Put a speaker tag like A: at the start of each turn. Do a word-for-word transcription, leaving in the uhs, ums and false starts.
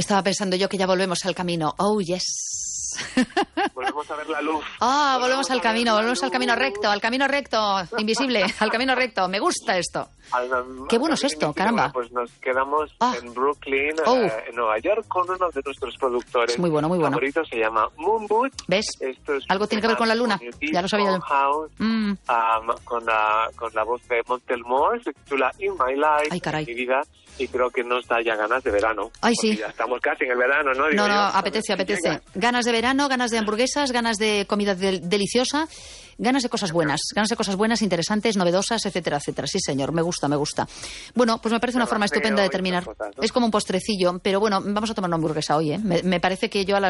A: Estaba pensando yo que ya volvemos al camino. Oh, yes.
B: Volvemos a ver la luz.
A: Ah, volvemos, volvemos al camino, volvemos al camino recto, al camino recto, invisible, al camino recto. Me gusta esto.
B: Al,
A: Qué bueno es esto, caramba.
B: Pues nos quedamos ah. en Brooklyn,
A: oh.
B: eh, en Nueva York, con uno de nuestros productores
A: es muy bueno, muy bueno.
B: favoritos. Se llama Moonboot.
A: ¿Ves?
B: Esto es
A: algo tiene que ver con la luna. Ya lo sabía yo.
B: House, mm. um, con, la, con la voz de Montel Moore, se titula In My Life.
A: Ay, caray.
B: Mi vida. Y creo que nos da ya ganas de verano.
A: Ay, sí.
B: Ya estamos casi en el verano, ¿no? Digo
A: no, no,
B: yo,
A: apetece, apetece. Llega. Ganas de verano, ganas de hamburguesas, ganas de comida de deliciosa, ganas de cosas buenas, ganas de cosas buenas, interesantes, novedosas, etcétera, etcétera. Sí, señor, me gusta, me gusta. Bueno, pues me parece una forma estupenda de terminar. Cosas, ¿no? Es como un postrecillo, pero bueno, vamos a tomar una hamburguesa hoy, ¿eh? Me, me parece que yo a las